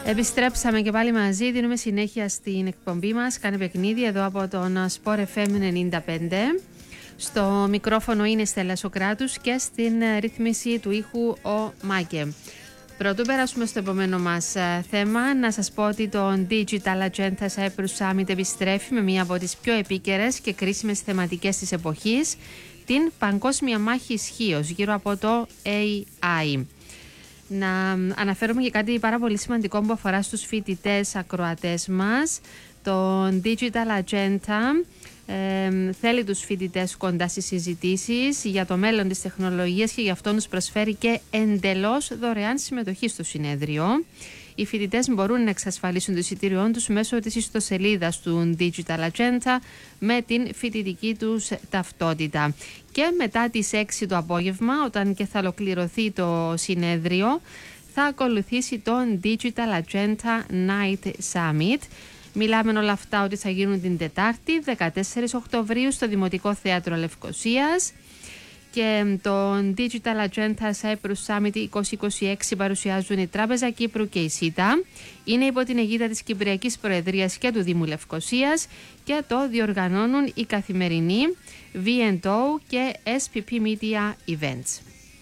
Επιστρέψαμε και πάλι μαζί, δίνουμε συνέχεια στην εκπομπή μας. Κάνε παιχνίδι εδώ από τον Sport FM 95. Στο μικρόφωνο είναι η Στέλλα Σοκράτους και στην ρύθμιση του ήχου ο Μάκε. Πρωτού περάσουμε στο επόμενο μας θέμα, να σας πω ότι το Digital Agenda Cyprus Summit επιστρέφει με μία από τις πιο επίκαιρες και κρίσιμες θεματικές της εποχής, την παγκόσμια μάχη ισχύως γύρω από το AI. Να αναφέρουμε και κάτι πάρα πολύ σημαντικό που αφορά στους φοιτητές ακροατές μας. Το Digital Agenda θέλει τους φοιτητές κοντά στις συζητήσεις για το μέλλον της τεχνολογίας και γι' αυτό τους προσφέρει και εντελώς δωρεάν συμμετοχή στο συνέδριο. Οι φοιτητές μπορούν να εξασφαλίσουν το εισιτήριό τους μέσω της ιστοσελίδας του Digital Agenda με την φοιτητική τους ταυτότητα. Και μετά τις 6 το απόγευμα, όταν και θα ολοκληρωθεί το συνέδριο, θα ακολουθήσει το Digital Agenda Night Summit. Μιλάμε όλα αυτά ότι θα γίνουν την Τετάρτη, 14 Οκτωβρίου, στο Δημοτικό Θέατρο Λευκωσίας. Και το Digital Agenda Cyprus Summit 2026 παρουσιάζουν η Τράπεζα Κύπρου και η ΣΥΤΑ. Είναι υπό την αιγίδα της Κυπριακής Προεδρίας και του Δήμου Λευκωσίας και το διοργανώνουν η Καθημερινή, V&O και SPP Media Events.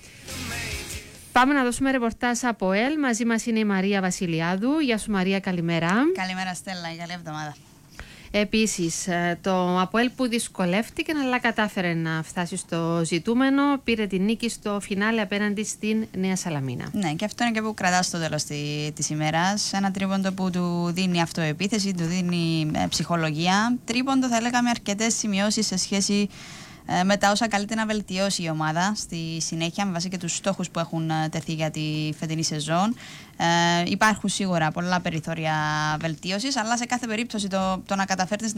Πάμε να δώσουμε ρεπορτάζ από ΕΛ. Μαζί μας είναι η Μαρία Βασιλιάδου. Γεια σου Μαρία, καλημέρα. Καλημέρα Στέλλα, καλή εβδομάδα. Επίσης, το ΑΠΟΕΛ που δυσκολεύτηκε αλλά κατάφερε να φτάσει στο ζητούμενο, πήρε την νίκη στο φινάλε απέναντι στην Νέα Σαλαμίνα. Ναι, και αυτό είναι και που κρατά στο τέλος της ημέρας. Ένα τρίποντο που του δίνει αυτοεπίθεση, του δίνει ψυχολογία. Τρίποντο θα έλεγα με αρκετές σημειώσεις σε σχέση με τα όσα καλείται να βελτιώσει η ομάδα στη συνέχεια με βάση και τους στόχους που έχουν τεθεί για τη φετινή σεζόν. Υπάρχουν σίγουρα πολλά περιθώρια βελτίωσης, αλλά σε κάθε περίπτωση το να καταφέρνεις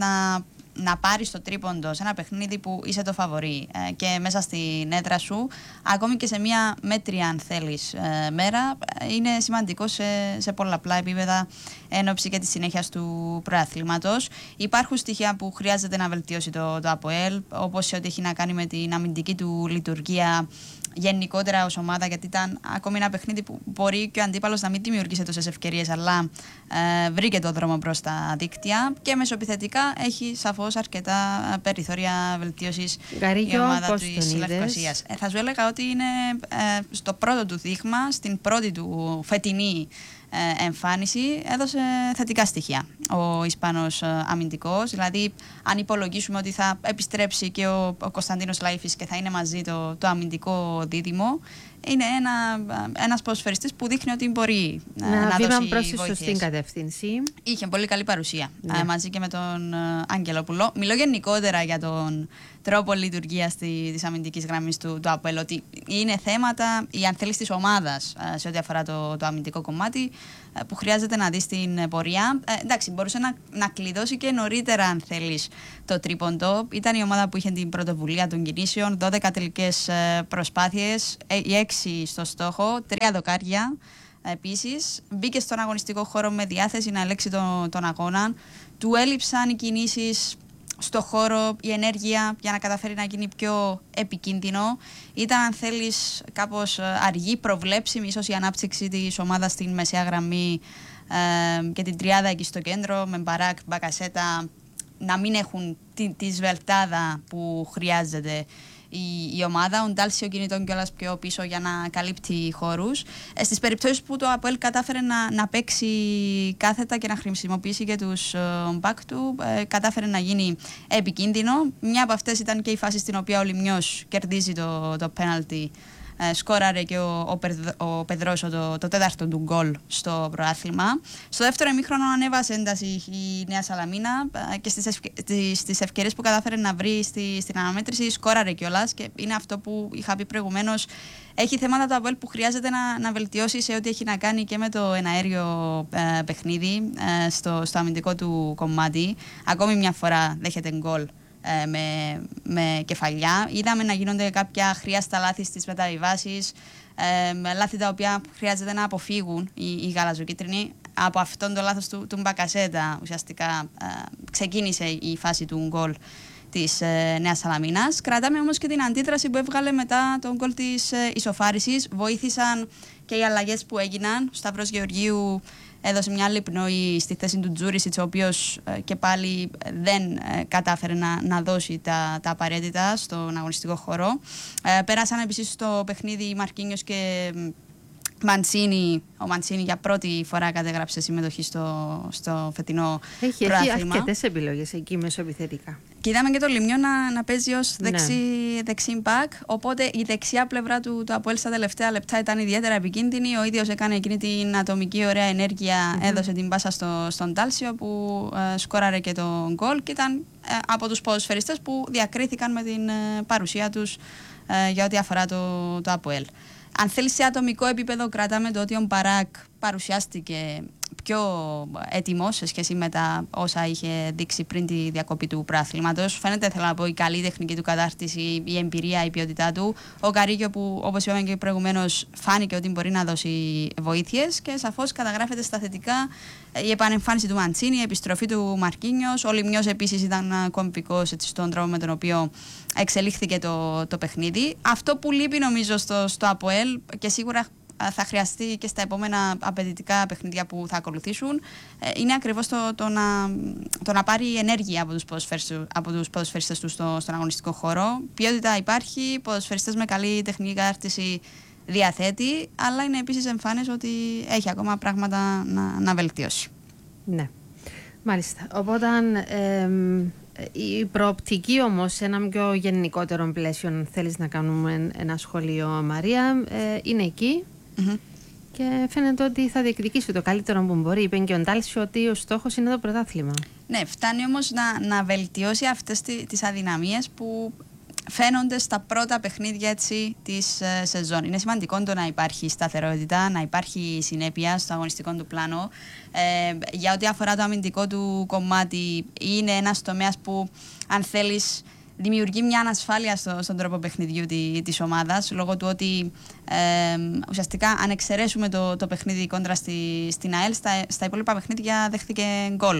να πάρεις το τρίποντο σε ένα παιχνίδι που είσαι το φαβορί και μέσα στην έδρα σου, ακόμη και σε μια μέτρια αν θέλεις μέρα, είναι σημαντικό σε πολλαπλά επίπεδα εν ώψη και τη συνέχεια του προαθλήματος. Υπάρχουν στοιχεία που χρειάζεται να βελτιώσει το ΑΠΟΕΛ, όπως σε ό,τι έχει να κάνει με την αμυντική του λειτουργία γενικότερα ως ομάδα, γιατί ήταν ακόμη ένα παιχνίδι που μπορεί και ο αντίπαλος να μην δημιουργήσει τόσες ευκαιρίες, αλλά βρήκε το δρόμο προς τα δίκτυα και μεσοεπιθετικά έχει σαφώς αρκετά περιθώρια βελτίωσης η ομάδα της Λευκωσίας. Θα σου έλεγα ότι είναι στο πρώτο του δείγμα, στην πρώτη του φετινή εμφάνιση έδωσε θετικά στοιχεία ο Ισπανός αμυντικός. Δηλαδή αν υπολογίσουμε ότι θα επιστρέψει και ο Κωνσταντίνος Λαϊφής και θα είναι μαζί το αμυντικό δίδυμο, είναι ένας ποδοσφαιριστής που δείχνει ότι μπορεί να δώσει προς τη βοήθειες. σωστή κατεύθυνση. Είχε πολύ καλή παρουσία μαζί και με τον Αγγελόπουλο. Μιλώ γενικότερα για τον τρόπο λειτουργίας της αμυντικής γραμμής του ΑΠΟΕΛ, ότι είναι θέματα ή αν θέλεις της ομάδας σε ό,τι αφορά το αμυντικό κομμάτι που χρειάζεται να δει στην πορεία. Εντάξει, μπορούσε να κλειδώσει και νωρίτερα αν θέλεις το τρίποντο. Ήταν η ομάδα που είχε την πρωτοβουλία των κινήσεων, 12 τελικές προσπάθειες, οι 6 στο στόχο, 3 δοκάρια. Επίσης, μπήκε στον αγωνιστικό χώρο με διάθεση να ελέγξει τον αγώνα. Του έλειψαν οι κινήσεις στο χώρο, η ενέργεια για να καταφέρει να γίνει πιο επικίνδυνο. Ήταν, αν θέλεις, κάπως αργή, προβλέψιμη ίσως η ανάπτυξη της ομάδας στην μεσαία γραμμή και την τριάδα εκεί στο κέντρο, με Μπαράκ, Μπακασέτα, να μην έχουν τη σβελτάδα που χρειάζεται η ομάδα. Ο Ντάλσιο κινητών κιόλας πιο πίσω για να καλύπτει χώρους. Στις περιπτώσεις που το ΑΠΟΕΛ κατάφερε να παίξει κάθετα και να χρησιμοποιήσει και τους μπακ του, κατάφερε να γίνει επικίνδυνο. Μια από αυτές ήταν και η φάση στην οποία ο Λιμιός κερδίζει το πέναλτι. Σκόραρε και ο Πεδρόσο το τέταρτο του γκολ στο προάθλημα. Στο δεύτερο ημίχρονο ανέβασε ένταση η Νέα Σαλαμίνα και στις ευκαιρίες που κατάφερε να βρει στην αναμέτρηση σκόραρε κιόλας, και είναι αυτό που είχα πει προηγουμένως. Έχει θέματα το ΑΠΟΕΛ που χρειάζεται να βελτιώσει σε ό,τι έχει να κάνει και με το εναέριο παιχνίδι στο αμυντικό του κομμάτι. Ακόμη μια φορά δέχεται γκολ με κεφαλιά. Είδαμε να γίνονται κάποια χρειαστά λάθη στις μεταβιβάσεις, λάθη τα οποία χρειάζεται να αποφύγουν οι γαλαζοκίτρινοι. Από αυτόν το λάθος του Μπακασέτα ουσιαστικά ξεκίνησε η φάση του γκολ της Νέας Σαλαμίνας. Κρατάμε όμως και την αντίδραση που έβγαλε μετά τον γκολ της ισοφάρισης. Βοήθησαν και οι αλλαγές που έγιναν. Ο Σταύρος Γεωργίου έδωσε μια άλλη πνοή στη θέση του Τζούρισιτς, ο οποίος και πάλι δεν κατάφερε να δώσει τα απαραίτητα στον αγωνιστικό χώρο. Πέρασαν επίσης στο παιχνίδι οι Μαρκίνιος και Μαντσίνη. Ο Μαντσίνη για πρώτη φορά κατέγραψε συμμετοχή στο φετινό πρωτάθλημα. Έχει αρκετές επιλογές εκεί μεσοεπιθετικά. Και είδαμε και το Λιμιό να παίζει ως δεξί μπακ. Οπότε η δεξιά πλευρά του ΑΠΟΕΛ στα τελευταία λεπτά ήταν ιδιαίτερα επικίνδυνη. Ο ίδιος έκανε εκείνη την ατομική ωραία ενέργεια, έδωσε την πάσα στον Τάλσιο που σκόραρε και τον γκολ. Και ήταν από τους ποδοσφαιριστές που διακρίθηκαν με την παρουσία τους για ό,τι αφορά το ΑΠΟΕΛ. Αν θέλει σε ατομικό επίπεδο, κρατάμε το ότι ο Μπαράκ παρουσιάστηκε πιο έτοιμος σε σχέση με τα όσα είχε δείξει πριν τη διακοπή του πρωταθλήματος. Φαίνεται, θέλω να πω, η καλή τεχνική του κατάρτιση, η εμπειρία, η ποιότητά του. Ο Καρίγιο, που όπως είπαμε και προηγουμένως, φάνηκε ότι μπορεί να δώσει βοήθειες και σαφώς καταγράφεται στα θετικά η επανεμφάνιση του Μαντσίνη, η επιστροφή του Μαρκίνιος. Ο Λιμιός επίσης ήταν κομβικός στον τρόπο με τον οποίο εξελίχθηκε το παιχνίδι. Αυτό που λείπει νομίζω στο ΑΠΟΕΛ και σίγουρα θα χρειαστεί και στα επόμενα απαιτητικά παιχνίδια που θα ακολουθήσουν, είναι ακριβώς το να πάρει ενέργεια από τους ποδοσφαιριστές του στον αγωνιστικό χώρο. Ποιότητα υπάρχει, ποδοσφαιριστές με καλή τεχνική κατάρτιση διαθέτει, αλλά είναι επίσης εμφανές ότι έχει ακόμα πράγματα να βελτιώσει. Ναι, μάλιστα. Οπότε η προοπτική όμως σε ένα πιο γενικότερο πλαίσιο, αν θέλεις να κάνουμε ένα σχολείο, Μαρία, είναι εκεί. Και φαίνεται ότι θα διεκδικήσει το καλύτερο που μπορεί. Είπε και ο Ντάλσιο ότι ο στόχος είναι το πρωτάθλημα. Ναι, φτάνει όμως να βελτιώσει αυτές τις αδυναμίες που φαίνονται στα πρώτα παιχνίδια της σεζόν. Είναι σημαντικό να υπάρχει σταθερότητα, να υπάρχει συνέπεια στο αγωνιστικό του πλάνο. Για ό,τι αφορά το αμυντικό του κομμάτι, είναι ένας τομέας που, αν θέλεις, δημιουργεί μια ανασφάλεια στον τρόπο παιχνιδιού της ομάδας, λόγω του ότι ουσιαστικά, αν εξαιρέσουμε το παιχνίδι κόντρα στην ΑΕΛ, στα υπόλοιπα παιχνίδια δέχτηκε γκολ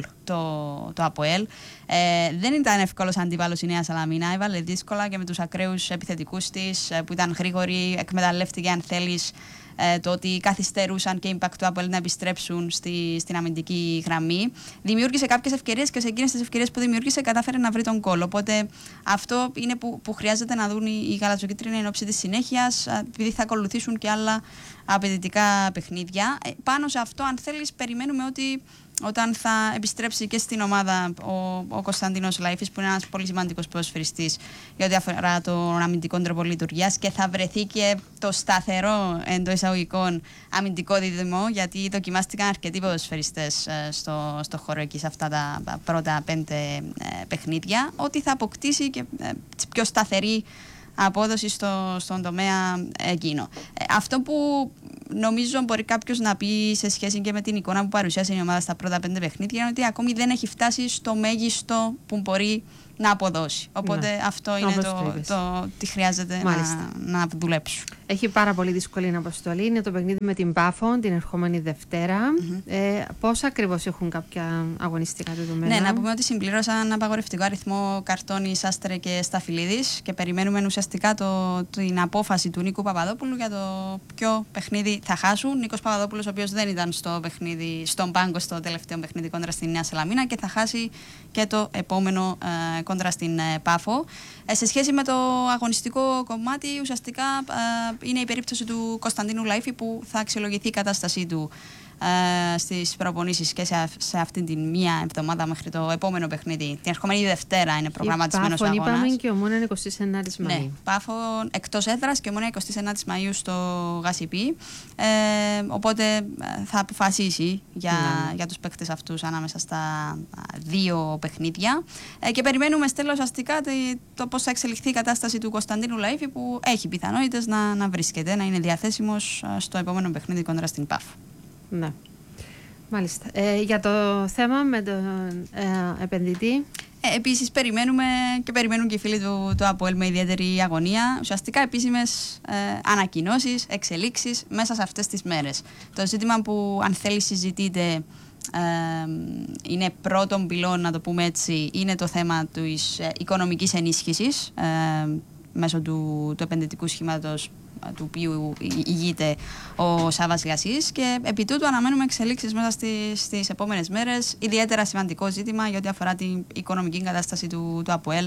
το ΑΠΟΕΛ. Δεν ήταν εύκολος αντίπαλος η Νέα Σαλαμίνα, έβαλε δύσκολα και με τους ακραίους επιθετικούς της που ήταν γρήγοροι, εκμεταλλεύτηκε, αν θέλεις, το ότι καθυστερούσαν και impact του ΑΠΟΕΛ να επιστρέψουν στην αμυντική γραμμή. Δημιούργησε κάποιες ευκαιρίες και σε εκείνες τις ευκαιρίες που δημιούργησε κατάφερε να βρει τον γκολ. Οπότε αυτό είναι που χρειάζεται να δουν οι γαλατσοκίτρινοι εν ώψη της συνέχειας, επειδή θα ακολουθήσουν και άλλα απαιτητικά παιχνίδια. Πάνω σε αυτό, αν θέλεις, περιμένουμε ότι όταν θα επιστρέψει και στην ομάδα ο Κωνσταντίνος Λαΐφης, που είναι ένας πολύ σημαντικός ποδοσφαιριστής για ό,τι αφορά τον αμυντικό τρόπο λειτουργίας, και θα βρεθεί και το σταθερό εντός εισαγωγικών αμυντικό δίδυμο, γιατί δοκιμάστηκαν αρκετοί ποδοσφαιριστές στο χώρο εκεί σε αυτά τα πρώτα 5 παιχνίδια, ότι θα αποκτήσει και πιο σταθερή απόδοση στον τομέα εκείνο. Αυτό που νομίζω μπορεί κάποιος να πει σε σχέση και με την εικόνα που παρουσιάσει η ομάδα στα πρώτα 5 παιχνίδια είναι ότι ακόμη δεν έχει φτάσει στο μέγιστο που μπορεί να αποδώσει. Οπότε αυτό είναι το τι χρειάζεται να δουλέψουν. Έχει πάρα πολύ δύσκολη αποστολή. Είναι το παιχνίδι με την Πάφο την ερχόμενη Δευτέρα. Πώς ακριβώς έχουν κάποια αγωνιστικά δεδομένα? Ναι, να πούμε ότι συμπλήρωσαν απαγορευτικό αριθμό καρτών οι Σάστρε και Σταφυλίδης και περιμένουμε ουσιαστικά την απόφαση του Νίκου Παπαδόπουλου για το ποιο παιχνίδι θα χάσουν. Νίκος Παπαδόπουλος, ο οποίος δεν ήταν στον πάγκο στο τελευταίο παιχνίδι κόντρα στην Νέα Σαλαμίνα και θα χάσει και το επόμενο κόντρα στην Πάφο. Σε σχέση με το αγωνιστικό κομμάτι, ουσιαστικά είναι η περίπτωση του Κωνσταντίνου Λαΐφη που θα αξιολογηθεί η κατάστασή του στις προπονήσεις και σε αυτήν την μία εβδομάδα μέχρι το επόμενο παιχνίδι. Την ερχόμενη Δευτέρα είναι προγραμματισμένος ο αγώνας. Είπαμε και Ομόνα 29 Μαΐου. Ναι, Πάφο εκτός έδρας και Ομόνα 29 Μαΐου στο Γασιπί. Οπότε θα αποφασίσει για τους παίκτες αυτούς ανάμεσα στα 2 παιχνίδια. Και περιμένουμε, Στέλλα, ουσιαστικά το πώς θα εξελιχθεί η κατάσταση του Κωνσταντίνου Λαΐφη, που έχει πιθανότητες να βρίσκεται, να είναι διαθέσιμος στο επόμενο παιχνίδι κόντρα στην Πάφο. Ναι, μάλιστα. Για το θέμα με τον επενδυτή. Επίσης περιμένουν και οι φίλοι του ΑΠΟΕΛ με ιδιαίτερη αγωνία. Ουσιαστικά επίσημες ανακοινώσεις, εξελίξεις μέσα σε αυτές τις μέρες. Το ζήτημα που, αν θέλει, συζητείται είναι πρώτον πυλών, να το πούμε έτσι, είναι το θέμα της οικονομικής ενίσχυσης μέσω του επενδυτικού σχήματος του οποίου ηγείται ο Σάββας Λιασής, και επί τούτου αναμένουμε εξελίξεις μέσα στις επόμενες μέρες. Ιδιαίτερα σημαντικό ζήτημα για ό,τι αφορά την οικονομική κατάσταση του ΑΠΟΕΛ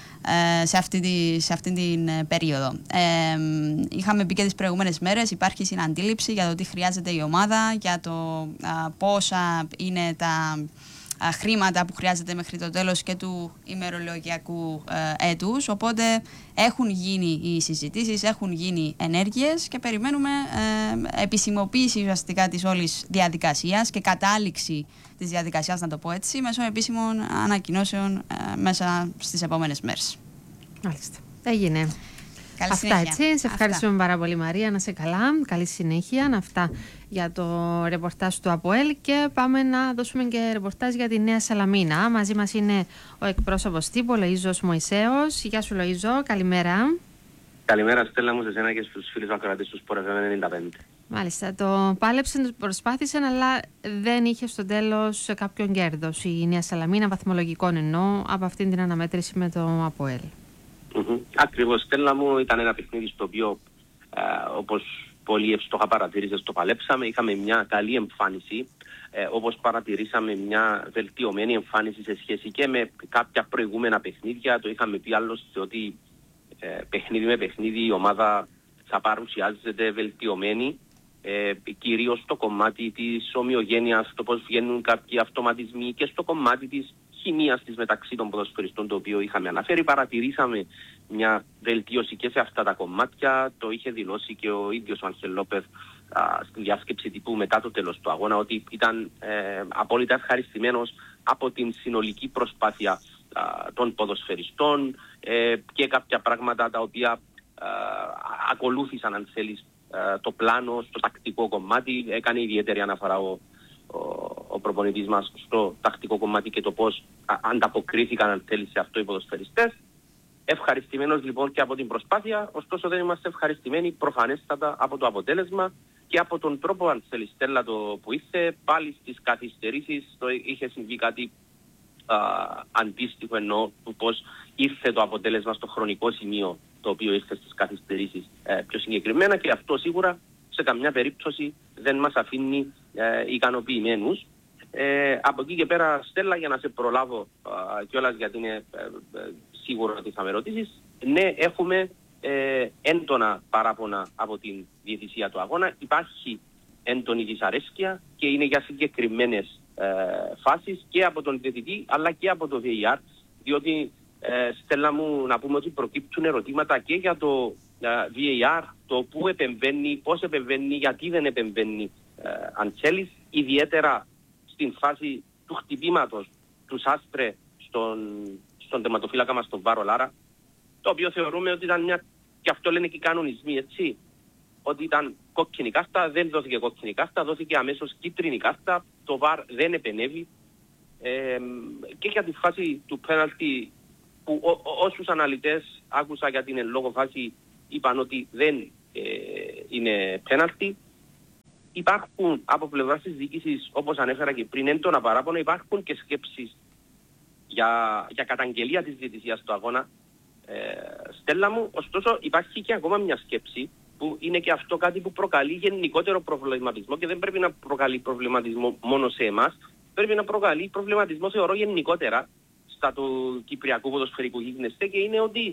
σε αυτή την περίοδο. Είχαμε πει και τις προηγούμενες μέρες, υπάρχει συναντήληψη για το τι χρειάζεται η ομάδα, για το πόσα είναι τα χρήματα που χρειάζεται μέχρι το τέλος και του ημερολογιακού έτους. Οπότε έχουν γίνει οι συζητήσεις, έχουν γίνει ενέργειες και περιμένουμε επισημοποίηση ουσιαστικά της όλης διαδικασίας και κατάληξη της διαδικασίας, να το πω έτσι, μέσω επίσημων ανακοινώσεων μέσα στις επόμενες μέρες. Μάλιστα. Έγινε. Καλή Αυτά συνέχεια. έτσι. Σε ευχαριστούμε πάρα πολύ, Μαρία. Να σε καλά. Καλή συνέχεια. Αυτά για το ρεπορτάζ του ΑΠΟΕΛ. Και πάμε να δώσουμε και ρεπορτάζ για τη Νέα Σαλαμίνα. Μαζί μας είναι ο εκπρόσωπος τύπου, ο Λοΐζος Μωυσέος. Γεια σου, Λοΐζο. Καλημέρα. Καλημέρα, Στέλλα μου, σε εσένα και στους φίλους ακροατές του Sport FM 95. Μάλιστα. Το πάλεψε, το προσπάθησε, αλλά δεν είχε στο τέλος κάποιον κέρδος η Νέα Σαλαμίνα, βαθμολογικών εννοώ, από αυτήν την αναμέτρηση με το ΑΠΟΕΛ. Ακριβώς, Στέλλα μου, ήταν ένα παιχνίδι στο οποίο, όπως πολύ εύστοχα παρατηρήσες, το παλέψαμε. Είχαμε μια καλή εμφάνιση, όπως παρατηρήσαμε μια βελτιωμένη εμφάνιση σε σχέση και με κάποια προηγούμενα παιχνίδια. Το είχαμε πει άλλωστε ότι παιχνίδι με παιχνίδι η ομάδα θα παρουσιάζεται βελτιωμένη, κυρίως στο κομμάτι της ομοιογένειας, το πώς βγαίνουν κάποιοι αυτοματισμοί και στο κομμάτι της χημίας της μεταξύ των ποδοσφαιριστών, το οποίο είχαμε αναφέρει. Παρατηρήσαμε μια βελτίωση και σε αυτά τα κομμάτια. Το είχε δηλώσει και ο ίδιος ο Άνχελ Λόπεθ στη διάσκεψη τύπου μετά το τέλος του αγώνα, ότι ήταν απόλυτα ευχαριστημένος από την συνολική προσπάθεια των ποδοσφαιριστών και κάποια πράγματα τα οποία ακολούθησαν, αν θέλεις, το πλάνο στο τακτικό κομμάτι. Έκανε ιδιαίτερη αναφορά ο προπονητής μας στο τακτικό κομμάτι και το πώς ανταποκρίθηκαν, αν θέλεις, σε αυτό οι ποδοσφαιριστές. Ευχαριστημένος λοιπόν και από την προσπάθεια, ωστόσο δεν είμαστε ευχαριστημένοι προφανέστατα από το αποτέλεσμα και από τον τρόπο, αν θέλεις, Στέλλα, το που ήρθε πάλι στις καθυστερήσεις. Είχε συμβεί κάτι αντίστοιχο, εννοώ του πώς ήρθε το αποτέλεσμα στο χρονικό σημείο το οποίο ήρθε στις καθυστερήσεις πιο συγκεκριμένα, και αυτό σίγουρα σε καμιά περίπτωση δεν μας αφήνει ικανοποιημένους. Από εκεί και πέρα, Στέλλα, για να σε προλάβω κιόλας, γιατί είναι σίγουρο ότι θα με ρωτήσεις, ναι, έχουμε έντονα παράπονα από την διαιτησία του αγώνα. Υπάρχει έντονη δυσαρέσκεια και είναι για συγκεκριμένες φάσεις και από τον διαιτητή αλλά και από το VAR, διότι Στέλλα μου, να πούμε ότι προκύπτουν ερωτήματα και για το VAR, το πού επεμβαίνει, πώς επεμβαίνει, γιατί δεν επεμβαίνει, αν θέλεις, ιδιαίτερα στην φάση του χτυπήματος του Σάστρε στον τερματοφύλακα μας, τον Βάρο Λάρα, το οποίο θεωρούμε ότι ήταν μια, και αυτό λένε και οι κανονισμοί, έτσι, ότι ήταν κόκκινη κάρτα. Δεν δόθηκε κόκκινη κάρτα, δόθηκε αμέσως κίτρινη κάρτα. Το ΒΑΡ δεν επενέβη. Και για τη φάση του πέναλτι, που όσους αναλυτές άκουσα για την εν λόγω φάση είπαν ότι δεν είναι πέναλτι. Υπάρχουν από πλευράς της διοίκησης, όπως ανέφερα και πριν, έντονα παράπονα. Υπάρχουν και σκέψεις για καταγγελία της διαιτησίας του αγώνα, Στέλλα μου. Ωστόσο υπάρχει και ακόμα μια σκέψη, που είναι και αυτό κάτι που προκαλεί γενικότερο προβληματισμό, και δεν πρέπει να προκαλεί προβληματισμό μόνο σε εμάς, πρέπει να προκαλεί προβληματισμό, θεωρώ, γενικότερα στα του κυπριακού ποδοσφαιρικού γίγνεσθε, και είναι ότι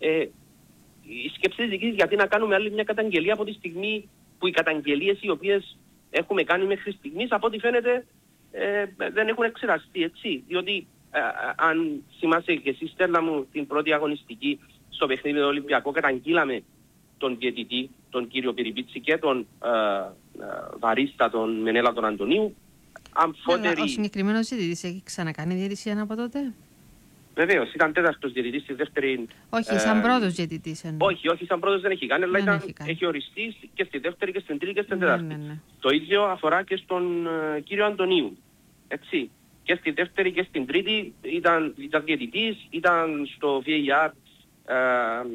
η σκέψη της διοίκησης, γιατί να κάνουμε άλλη μια καταγγελία από τη στιγμή που οι καταγγελίες οι οποίες έχουμε κάνει μέχρι στιγμής, από ό,τι φαίνεται, δεν έχουν εξεραστεί, έτσι. Διότι αν θυμάσαι και εσύ, Στέλλα μου, την πρώτη αγωνιστική στο παιχνίδι του Ολυμπιακού, καταγγείλαμε τον διαιτητή, τον κύριο Πυριπίτση, και τον βαρίστα, τον Μενέλα, τον Αντωνίου. Ο συγκεκριμένος διαιτητής έχει ξανακάνει διαιτησία από τότε? Βεβαίως, ήταν τέταρτος διαιτητής στη δεύτερη. Όχι, σαν πρώτος διαιτητής. Όχι, σαν πρώτος δεν έχει κάνει, αλλά έχει οριστεί και στη δεύτερη και στην τρίτη και στην τέταρτη. Ναι. Το ίδιο αφορά και στον κύριο Αντωνίου. Έτσι. Και στη δεύτερη και στην τρίτη ήταν διαιτητής, ήταν στο VAR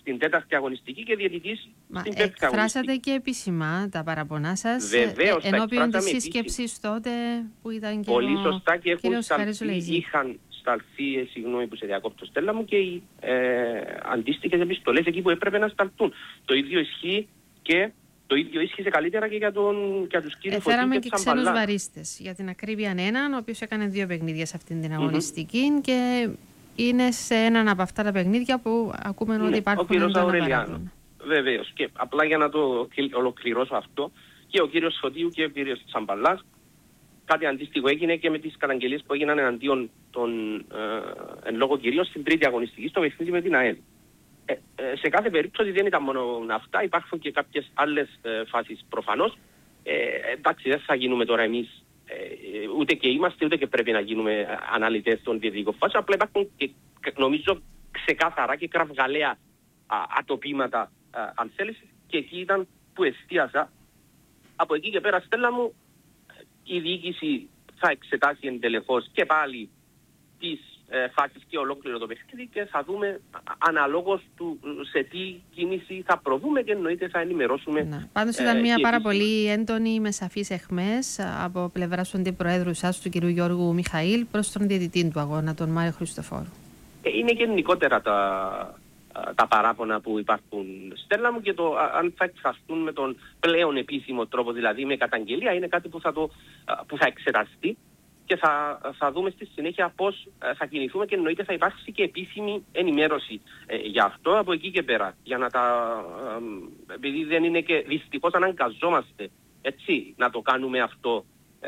στην τέταρτη αγωνιστική και διαιτητής στην πέμπτη αγωνιστική. Εκφράσατε και επίσημα τα παραπονά σας ενώπιον της σύσκεψης τότε που ήταν και πολύ σωστά και είχαν σταλθεί, συγγνώμη που σε διακόπτω Στέλλα μου, και οι αντίστοιχες επιστολές εκεί που έπρεπε να σταλθούν. Το ίδιο ισχύει και το ίδιο ίσχυσε καλύτερα και για τους κύριους Φωτίου Φέραμε και ξένους βαρίστες. Για την ακρίβεια έναν, ο οποίος έκανε 2 παιχνίδια σε αυτήν την αγωνιστική και είναι σε έναν από αυτά τα παιχνίδια που ακούμε ότι υπάρχουν έντονα παράπονα. Βεβαίως. Και απλά για να το ολοκληρώσω αυτό, και ο κύριος Φωτίου και ο κύριος Τσαμπαλάς, κάτι αντίστοιχο έγινε και με τις καταγγελίες που έγιναν εναντίον των εν λόγω κυρίως στην τρίτη αγωνιστική στο παιχνίδι με την ΑΕΛ. Σε κάθε περίπτωση δεν ήταν μόνο αυτά, υπάρχουν και κάποιες άλλες φάσεις προφανώς. Εντάξει, δεν θα γίνουμε τώρα εμείς, ούτε και είμαστε, ούτε και πρέπει να γίνουμε αναλυτές των διαιτητικών φάσεων, απλά υπάρχουν και νομίζω ξεκάθαρα και κραυγαλαία ατοπήματα, αν θέλεις, και εκεί ήταν που εστίασα. Από εκεί και πέρα, Στέλλα μου, η διοίκηση θα εξετάσει εντελεχώς και πάλι τις φάσεις και ολόκληρο το παιχνίδι και θα δούμε αναλόγως του σε τι κίνηση θα προβούμε και εννοείται θα ενημερώσουμε. Ναι. Πάντως ήταν μια πάρα πολύ έντονη με σαφείς εχμές από πλευράς του αντιπροέδρου σας, του κ. Γιώργου Μιχαήλ, προς τον διαιτητή του αγώνα, τον Μάριο Χριστοφόρου. Είναι γενικότερα τα παράπονα που υπάρχουν, Στέλλα μου, και αν θα εκφραστούν με τον πλέον επίσημο τρόπο, δηλαδή με καταγγελία, είναι κάτι που θα εξεταστεί και θα δούμε στη συνέχεια πώς θα κινηθούμε και εννοείται θα υπάρξει και επίσημη ενημέρωση για αυτό από εκεί και πέρα. Για να επειδή δεν είναι και δυστυχώς αναγκαζόμαστε έτσι να το κάνουμε αυτό,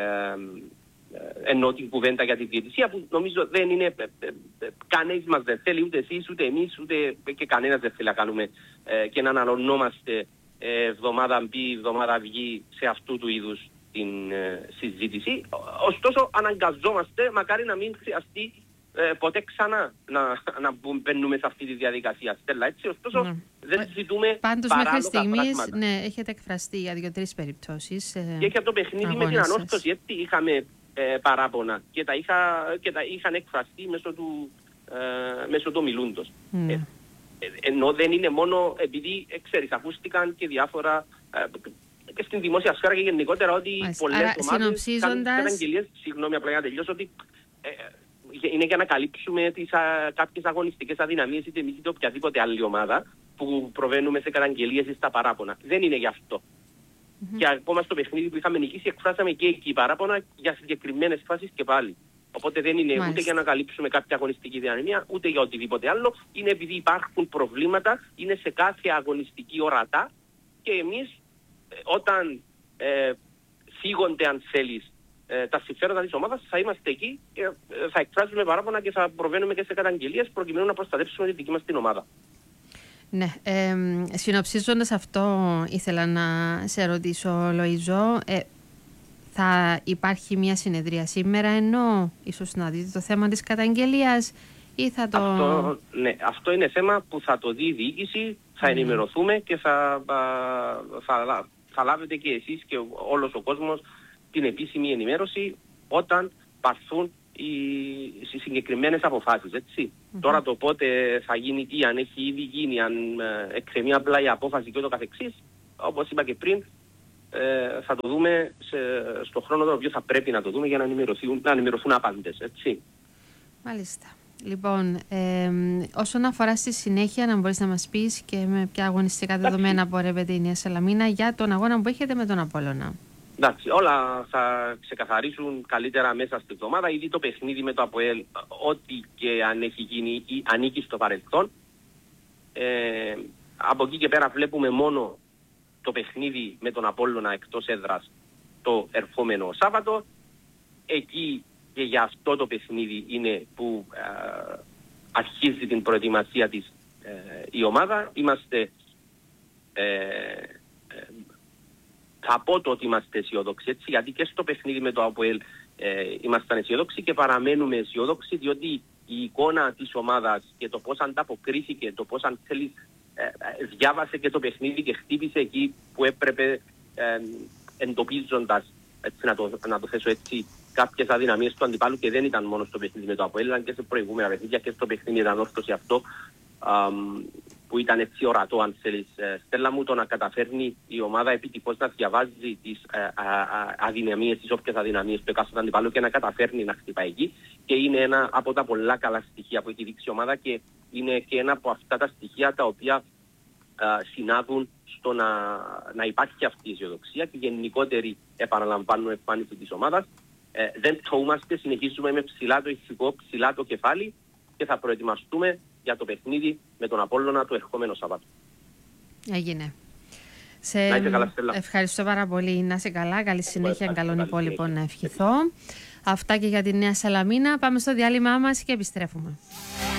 ενώ την κουβέντα για τη διαιτησία που νομίζω δεν είναι, κανένας μας δεν θέλει, ούτε εσείς ούτε εμείς ούτε και κανένας δεν θέλει να κάνουμε και να αναλωνόμαστε εβδομάδα μπει, εβδομάδα βγει σε αυτού του είδους την συζήτηση. Ωστόσο αναγκαζόμαστε, μακάρι να μην χρειαστεί ποτέ ξανά να μπαίνουμε σε αυτή τη διαδικασία, Στέλλα, έτσι. Ωστόσο δεν ζητούμε πάντως παράλογα μέχρι στιγμής, πράγματα. ναι, έχετε εκφραστεί για 2-3 περιπτώσεις. Και για το παιχνίδι με την Ανόρθωση, έτσι, είχαμε παράπονα και τα είχαν εκφραστεί μέσω του μιλούντος. Ενώ δεν είναι μόνο επειδή, ξέρεις, ακούστηκαν και διάφορα και στην δημόσια σφαίρα και γενικότερα ότι πολλές ομάδες κάνουν καταγγελίες, συγγνώμη απλά για να τελειώσω, ότι είναι για να καλύψουμε κάποιες αγωνιστικές αδυναμίες είτε εμείς είτε οποιαδήποτε άλλη ομάδα που προβαίνουμε σε καταγγελίες ή στα παράπονα. Δεν είναι γι' αυτό. Και ακόμα στο παιχνίδι που είχαμε νικήσει εκφράσαμε και εκεί παράπονα για συγκεκριμένες φάσεις και πάλι. Οπότε δεν είναι ούτε για να καλύψουμε κάποια αγωνιστική δυναμία, ούτε για οτιδήποτε άλλο. Είναι επειδή υπάρχουν προβλήματα, είναι σε κάθε αγωνιστική ορατά και εμείς όταν φύγονται, αν θέλεις, τα συμφέροντα της ομάδας, θα είμαστε εκεί και θα εκφράζουμε παράπονα και θα προβαίνουμε και σε καταγγελίες προκειμένου να προστατεύσουμε τη δική μας την ομάδα. Ναι, συνοψίζοντας αυτό ήθελα να σε ρωτήσω, Λοΐζο, θα υπάρχει μια συνεδρία σήμερα ενώ ίσως να δείτε το θέμα της καταγγελίας ή θα το... Αυτό είναι θέμα που θα το δει η διοίκηση, θα ενημερωθούμε και θα λάβετε και εσείς και όλος ο κόσμος την επίσημη ενημέρωση όταν πάρθουν οι συγκεκριμένες αποφάσεις, έτσι. Τώρα το πότε θα γίνει τι, αν έχει ήδη γίνει, αν εκκρεμεί απλά η απόφαση και ούτω καθεξής, όπως είπα και πριν, θα το δούμε στο χρόνο το οποίο θα πρέπει να το δούμε για να ενημερωθούν άπαντες, έτσι. Μάλιστα. Λοιπόν, όσον αφορά στη συνέχεια, να μπορείς να μας πεις και με ποια αγωνιστικά δεδομένα πορεύεται η Νέα Σαλαμίνα για τον αγώνα που έχετε με τον Απόλλωνα. Εντάξει, όλα θα ξεκαθαρίσουν καλύτερα μέσα στην εβδομάδα. Ήδη το παιχνίδι με το ΑΠΟΕΛ, ό,τι και αν έχει γίνει ή ανήκει στο παρελθόν. Από εκεί και πέρα βλέπουμε μόνο το παιχνίδι με τον Απόλλωνα εκτός έδρας το ερχόμενο Σάββατο. Εκεί και για αυτό το παιχνίδι είναι που αρχίζει την προετοιμασία της η ομάδα. Είμαστε... θα πω το ότι είμαστε αισιόδοξοι, έτσι, γιατί και στο παιχνίδι με το ΑΠΟΕΛ ήμασταν αισιόδοξοι και παραμένουμε αισιόδοξοι, διότι η εικόνα της ομάδας και το πώς ανταποκρίθηκε, το πώς αν θέλεις διάβασε και το παιχνίδι και χτύπησε εκεί που έπρεπε, εντοπίζοντας, έτσι, να το θέσω έτσι, κάποιες αδυναμίες του αντιπάλου, και δεν ήταν μόνο στο παιχνίδι με το ΑΠΟΕΛ, αλλά και σε προηγούμενα παιχνίδια και στο παιχνίδι ήταν όρθωση αυτό. που ήταν έτσι ορατό, αν θέλεις, Στέλλα μου, το να καταφέρνει η ομάδα επιτυχώς να διαβάζει τις αδυναμίες, τις όποιες αδυναμίες του εκάστοτε αντιπάλου και να καταφέρνει να χτυπάει εκεί. Και είναι ένα από τα πολλά καλά στοιχεία που έχει δείξει η ομάδα και είναι και ένα από αυτά τα στοιχεία τα οποία συνάδουν στο να υπάρχει αυτή η αισιοδοξία και γενικότερη, επαναλαμβάνω, εμφάνιση της ομάδας. Δεν τοούμαστε, συνεχίζουμε με ψηλά το ηθικό, ψηλά το κεφάλι και θα προετοιμαστούμε για το παιχνίδι με τον Απόλλωνα το ερχόμενο Σαββάτο. Έγινε. Να είσαι καλά, Στέλλα. Ευχαριστώ πάρα πολύ. Να είσαι καλά. Καλή συνέχεια. Καλών υπόλοιπων να ευχηθώ. Αυτά και για τη Νέα Σαλαμίνα. Πάμε στο διάλειμμά μας και επιστρέφουμε.